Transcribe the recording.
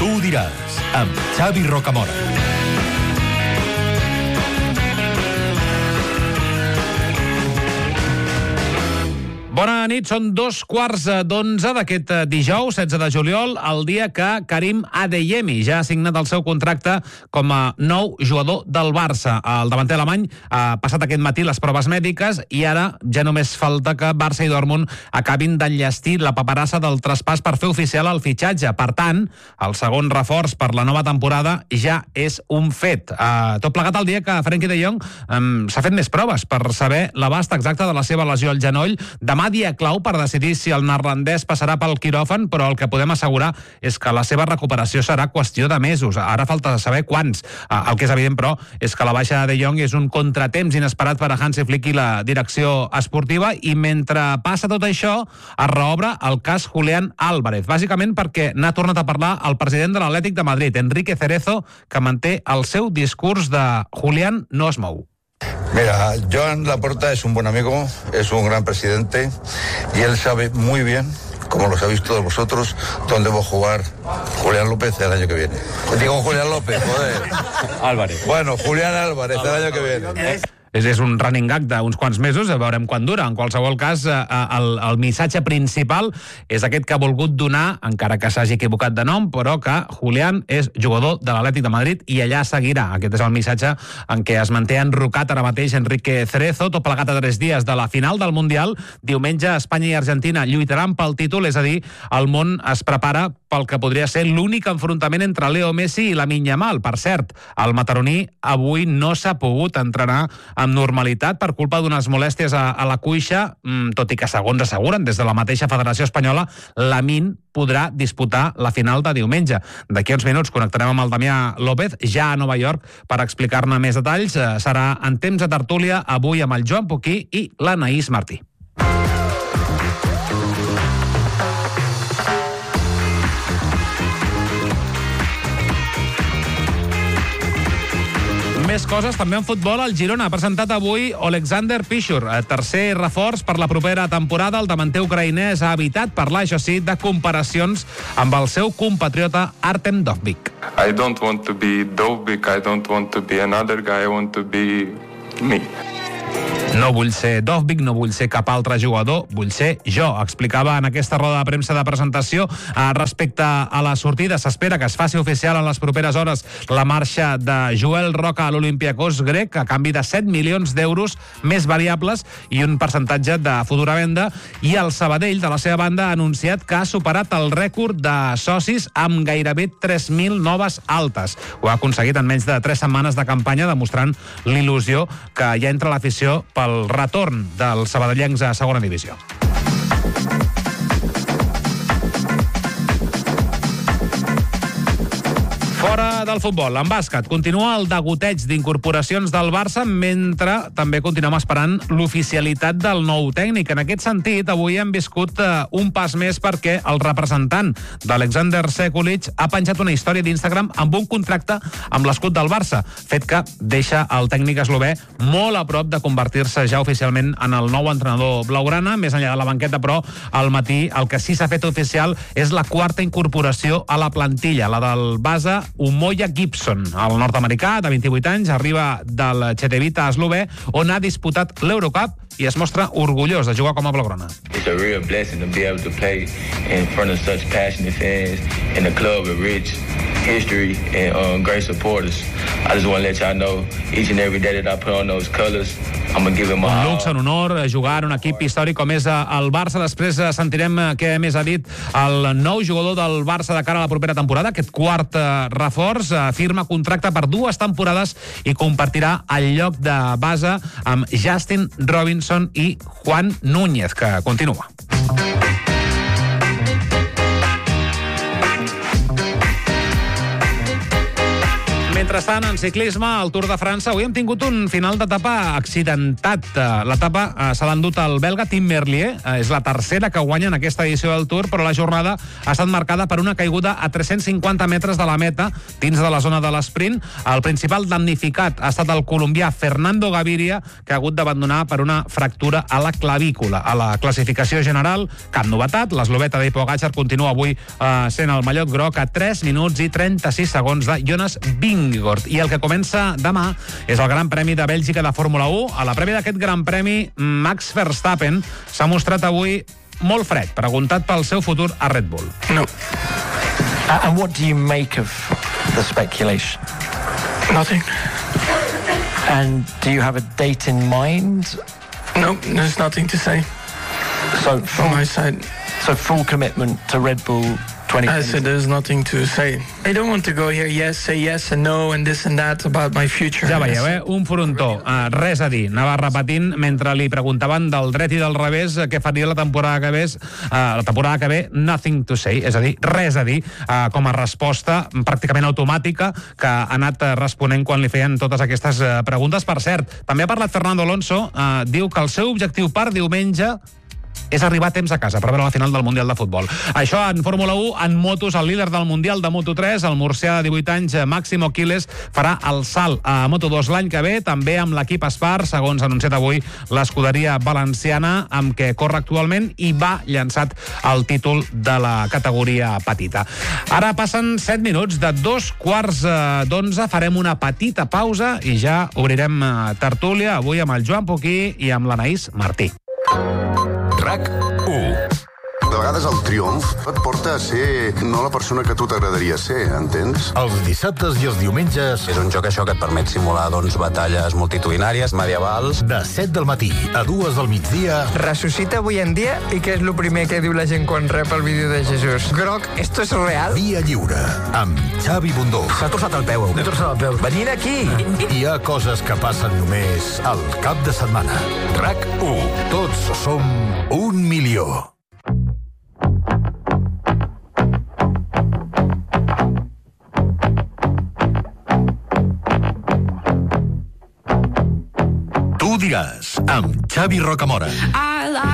Tu ho diràs, amb Xavi Rocamora. Bona nit, són 11:15 d'aquest dijous, 16 de juliol, el dia que Karim Adeyemi ja ha signat el seu contracte com a nou jugador del Barça. El davanter alemany ha passat aquest matí les proves mèdiques i ara ja només falta que Barça i Dortmund acabin d'enllestir la paperassa del traspàs per fer oficial el fitxatge. Per tant, el segon reforç per la nova temporada ja és un fet. Tot plegat el dia que Frenkie de Jong s'ha fet més proves per saber l'abast exacte de la seva lesió al genoll. Demà dia clau per decidir si el neerlandès passarà pel quiròfan, però el que podem assegurar és que la seva recuperació serà qüestió de mesos. Ara falta saber quants. El que és evident, però, és que la baixa de Jong és un contratemps inesperat per a Hansi Flick i la direcció esportiva, i mentre passa tot això, es reobre el cas Julián Álvarez, bàsicament perquè n'ha tornat a parlar el president de l'Atlètic de Madrid, Enrique Cerezo, que manté el seu discurs de Julián no es mou. Mira, Joan Laporta es un buen amigo, es un gran presidente y él sabe muy bien, como lo sabéis todos vosotros, dónde va a jugar Julián López el año que viene. Digo Julián López, joder. Álvarez. Bueno, Julián Álvarez el año que viene. És un running gag d'uns quants mesos, veurem quan dura. En qualsevol cas, el missatge principal és aquest que ha volgut donar, encara que s'hagi equivocat de nom, però que Julián és jugador de l'Atlètic de Madrid i allà seguirà. Aquest és el missatge en què es manté enrocat ara mateix Enrique Cerezo, tot plegat a 3 dies de la final del Mundial. Diumenge Espanya i Argentina lluitaran pel títol, és a dir, el món es prepara pel que podria ser l'únic enfrontament entre Leo Messi i Lamine Yamal. Per cert, el mataroní avui no s'ha pogut entrenar amb normalitat per culpa d'unes molèsties a la cuixa, tot i que, segons asseguren des de la mateixa Federació Espanyola, Lamine podrà disputar la final de diumenge. D'aquí uns minuts connectarem amb el Damià López, ja a Nova York, per explicar-ne més detalls. Serà en temps de tertúlia avui amb el Joan Poquí i l'Anaïs Martí. Més coses, també en futbol. El Girona ha presentat avui Oleksandr Piszczur, tercer reforç per la propera temporada. El davanter ucraïnès ha evitat parlar, això sí, de comparacions amb el seu compatriota Artem Dovbyk. I don't want to be Dovbyk, I don't want to be another guy, I want to be me. No vull ser Dovbyk, no vull ser cap altre jugador, vull ser jo, explicava en aquesta roda de premsa de presentació. Respecte a la sortida, s'espera que es faci oficial en les properes hores la marxa de Joel Roca a l'Olympiacos grec, a canvi de 7 milions d'euros més variables i un percentatge de futura venda. I el Sabadell, de la seva banda, ha anunciat que ha superat el rècord de socis amb gairebé 3.000 noves altes. Ho ha aconseguit en menys de 3 setmanes de campanya, demostrant l'il·lusió que hi ha entre l'afició pel retorn dels sabadellencs a segona divisió. Fora del futbol, en bàsquet, continua el degoteig d'incorporacions del Barça, mentre també continuem esperant l'oficialitat del nou tècnic. En aquest sentit, avui hem viscut un pas més perquè el representant d'Alexander Sekulic ha penjat una història d'Instagram amb un contracte amb l'escut del Barça, fet que deixa el tècnic eslové molt a prop de convertir-se ja oficialment en el nou entrenador blaugrana. Més enllà de la banqueta, però, al matí el que sí s'ha fet oficial és la quarta incorporació a la plantilla, la del base Umoja Gibson. El nord-americà, de 28 anys, arriba del Chetevita eslové, on ha disputat l'Eurocup i es mostra orgullós de jugar com a blaugrana. It's a real blessing to be able to play in front of such passionate fans in a club with rich history and great supporters. I just want to let y'all know each and every day that I put on those colors, I'm going to give them my all. Un luxe, un honor jugar en un equip històric com és el Barça. Després sentirem què més ha dit el nou jugador del Barça de cara a la propera temporada. Aquest quart reforç firma contracte per 2 temporades i compartirà el lloc de base amb Justin Robinson i Juan Núñez, que continua. Mentrestant, en ciclisme, al Tour de França, avui hem tingut un final d'etapa accidentat. L'etapa se l'ha endut el belga Tim Merlier. És la tercera que guanya en aquesta edició del Tour, però la jornada ha estat marcada per una caiguda a 350 metres de la meta, dins de la zona de l'esprint. El principal damnificat ha estat el colombià Fernando Gaviria, que ha hagut d'abandonar per una fractura a la clavícula. A la classificació general, cap novetat. L'esloveta de Pogačar continua avui sent el mallot groc a 3 minuts i 36 segons de Jonas Vingegaard. I el que comença demà és el Gran Premi de Bèlgica de Fórmula 1. A la prèvia d'aquest Gran Premi, Max Verstappen s'ha mostrat avui molt fred, preguntat pel seu futur a Red Bull. No. And what do you make of the speculation? Nothing. And do you have a date in mind? No, there's nothing to say So from my side. So full commitment to Red Bull 2020. I said there's nothing to say. I don't want to go here, say yes and no and this and that about my future. Ja veieu, un frontó. Res a dir. Anava repetint mentre li preguntaven del dret i del revés què faria la temporada que ve, nothing to say, és a dir, res a dir, com a resposta pràcticament automàtica que ha anat responent quan li feien totes aquestes preguntes. Per cert, també ha parlat Fernando Alonso, diu que el seu objectiu per diumenge és arribar a temps a casa per veure la final del Mundial de Futbol. Això en Fórmula 1, en motos, el líder del Mundial de Moto3, el murcià de 18 anys, Máximo Quiles, farà el salt a Moto2 l'any que ve, també amb l'equip Espar, segons ha anunciat avui l'escuderia valenciana, amb què corre actualment i va llançat el títol de la categoria petita. Ara passen 7 minuts de 2:15, farem una petita pausa i ja obrirem tertúlia, avui amb el Joan Poquí i amb l'Anaïs Martí. RAC1. De vegades el triomf et porta a ser no la persona que tu t'agradaria ser, entens? Els dissabtes i els diumenges És un joc això que et permet simular batalles multitudinàries, medievals. de 7 del matí a 2 del migdia. Ressuscita avui en dia i què és el primer que diu la gent quan rep el vídeo de Jesús? Groc, esto es real? Via Lliure, amb Xavi Bundó. S'ha torçat el peu. M'he torçat el peu. Venint aquí! Hi ha coses que passen només al cap de setmana. RAC1. Tots som 1 milió. Tu diràs, amb Xavi Rocamora.